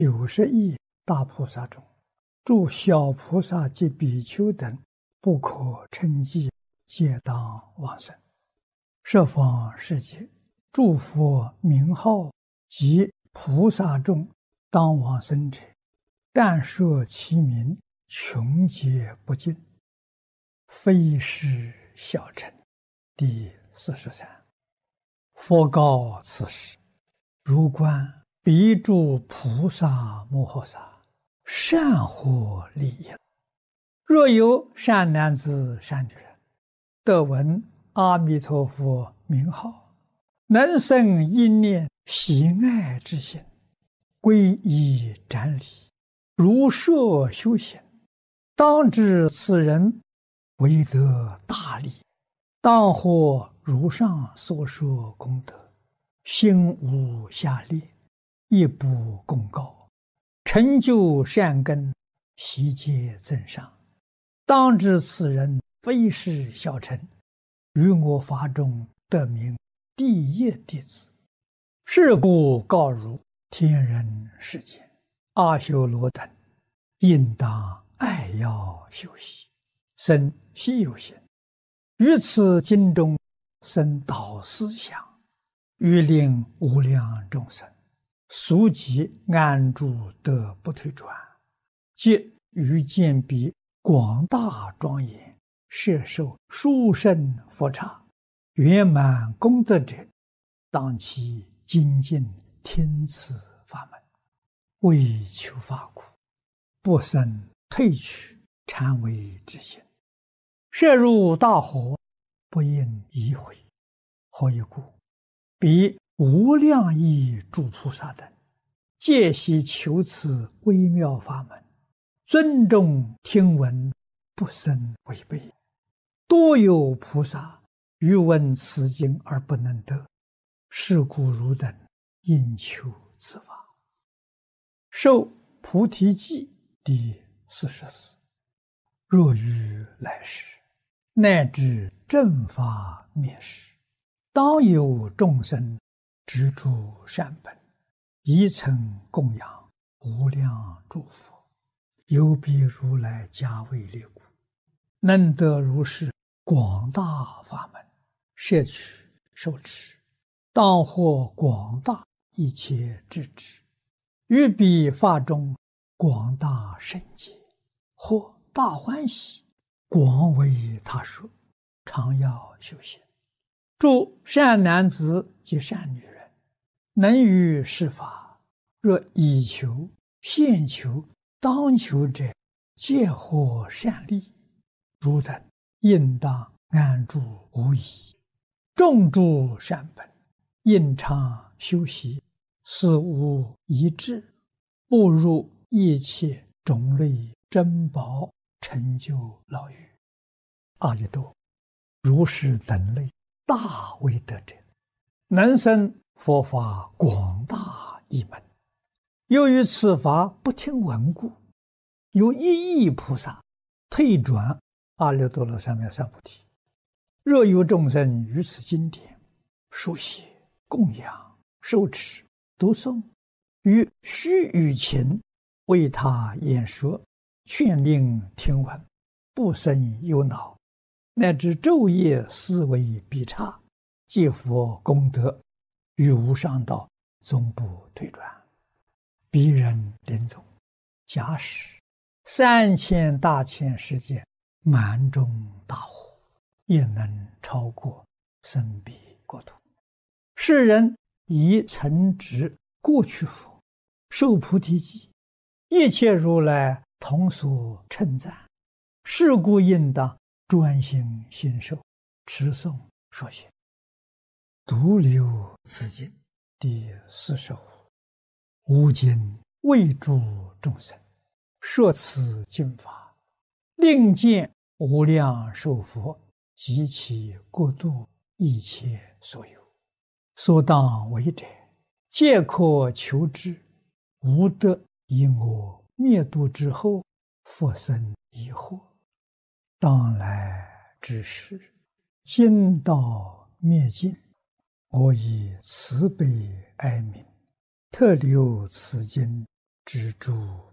90亿大菩萨中，诸小菩萨及比丘等，不可称计，皆当往生。十方世界，诸佛名号及菩萨众当往生者，但说其名，穷劫不尽，非是小乘。第43。佛告此时：如观彼诸菩萨摩诃萨，善获利益。若有善男子、善女人，得闻阿弥陀佛名号，能生一念喜爱之心，皈依瞻礼，如设修行，当知此人为得大利，当获如上所说功德，心无下劣，亦不公告，成就善根，悉皆增上。当知此人非是小乘，于我法中得名第一弟子。是故告汝天人世间阿修罗等，应当爱要修习，生希有心，于此经中生导思想，欲令无量众生速即安住得不退转，即于见彼广大庄严，摄受殊胜佛刹，圆满功德者，当其精进听此法门，为求法苦，不生退去禅为之心。摄入大火，不应移回。何以故？彼无量亿诸菩萨等，皆悉求此微妙法门，尊重听闻，不生违背。多有菩萨欲闻此经而不能得，是故汝等应求此法。受菩提记第44。若于来世，乃至正法灭世，当有众生执诸善本，宜曾供养无量诸佛，有彼如来加为列故，能得如是广大法门，摄取受持，当获广大一切智智，于彼法中广大圣解，或大欢喜，广为他说，常要修行。诸善男子及善女人，能于是法，若以求、现求、当求者，皆获善利。汝等应当安住无疑，种诸善本，应常修习，死无遗志，步入一切种类珍宝，成就老狱。阿逸多，如是等类大威德者，能生佛法广大一门。由于此法不听闻故，有1亿菩萨退转阿耨多罗三藐三菩提。若有众生于此经典书写、供养、受持、读诵，于须臾前为他演说，劝令听闻，不生忧恼，乃至昼夜思维必差，皆佛功德，于无上道终不退转。彼人临终，假使3000大千世界满中大火，也能超过生彼国土。世人以曾植过去佛，受菩提记，一切如来同所称赞。是故应当专心信受，持诵说学。独留此经第45。吾今为诸众生说此经法，令见无量寿佛及其国度一切所有，所当为者，皆可求之，无得以我灭度之后复生疑惑。当来之时，经道灭尽，我以慈悲哀悯，特留此经知诸